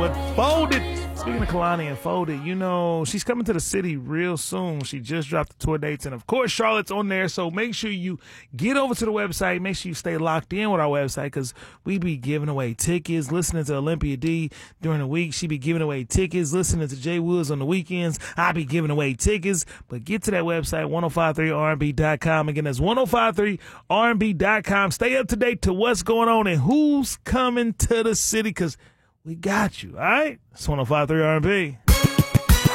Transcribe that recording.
But Folded, speaking of Kalani and Folded, you know, she's coming to the city real soon. She just dropped the tour dates. And, of course, Charlotte's on there. So make sure you get over to the website. Make sure you stay locked in with our website because we be giving away tickets, listening to Olympia D during the week. She be giving away tickets, listening to Jay Woods on the weekends. I be giving away tickets. But get to that website, 1053rnb.com. Again, that's 1053rnb.com. Stay up to date to what's going on and who's coming to the city because we got you, all right? It's 105.3 R&B.